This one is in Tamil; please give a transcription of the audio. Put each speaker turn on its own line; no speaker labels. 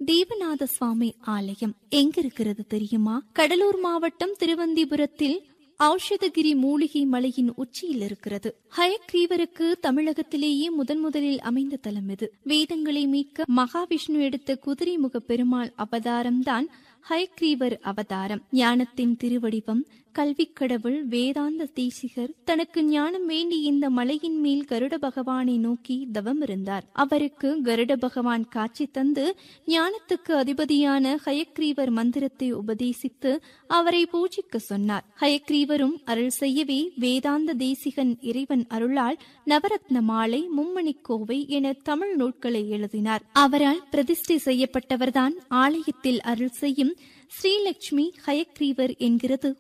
தேவநாத சுவாமி ஆலயம் எங்க இருக்கிறது தெரியுமா? கடலூர் மாவட்டம் திருவந்திபுரத்தில் ஔஷதகிரி மூலிகை மலையின் உச்சியில் இருக்கிறது. ஹயக்ரீவருக்கு தமிழகத்திலேயே முதலில் அமைந்த தலம் இது. வேதங்களை மீட்க மகாவிஷ்ணு எடுத்த குதிரை முக பெருமாள் அவதாரம்தான் ஹயக்ரீவர் அவதாரம். ஞானத்தின் திருவடிவம், கல்விக்கடவுள் வேதாந்த தேசிகர் தனக்கு ஞானம் வேண்டி இந்த மலையின் மேல் கருட பகவானை நோக்கி தவம் இருந்தார். அவருக்கு கருட பகவான் காட்சி தந்து ஞானத்துக்கு அதிபதியான ஹயக்ரீவர் மந்திரத்தை உபதேசித்து அவரை பூஜிக்க சொன்னார். ஹயக்ரீவரும் அருள் செய்யவே வேதாந்த தேசிகன் இறைவன் அருளால் நவரத்ன மாலை, மும்மணிக்கோவை என தமிழ் நூல்களை எழுதினார். அவரால் பிரதிஷ்டை செய்யப்பட்டவர்தான் ஆலயத்தில் அருள் செய்யும் ஸ்ரீலட்சுமி ஹயக்ரீவர் என்கிறது